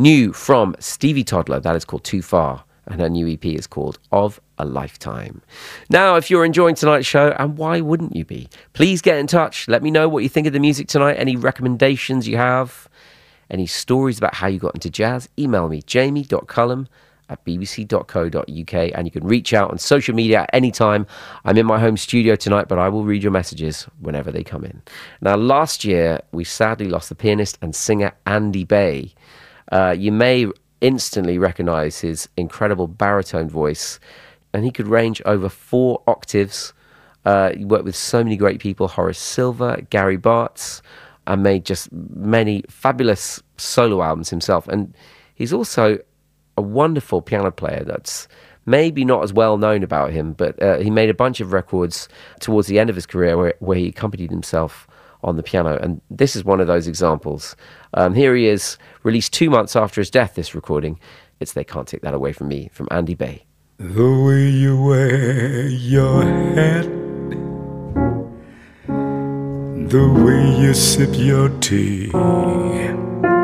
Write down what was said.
New from Stevie Toddler, that is called Too Far, and her new EP is called Of a Lifetime. Now, if you're enjoying tonight's show, and why wouldn't you be, please get in touch. Let me know what you think of the music tonight, any recommendations you have, any stories about how you got into jazz. Email me, jamie.cullum@bbc.co.uk, and you can reach out on social media at any time. I'm in my home studio tonight, but I will read your messages whenever they come in. Now, last year, we sadly lost the pianist and singer Andy Bay. You may instantly recognize his incredible baritone voice, and he could range over 4 octaves. He worked with so many great people, Horace Silver, Gary Bartz, and made just many fabulous solo albums himself. And he's also a wonderful piano player that's maybe not as well known about him, but he made a bunch of records towards the end of his career where he accompanied himself on the piano, and this is one of those examples. Here he is, released 2 months after his death, this recording. It's They Can't Take That Away From Me, from Andy Bay. The way you wear your hat, the way you sip your tea,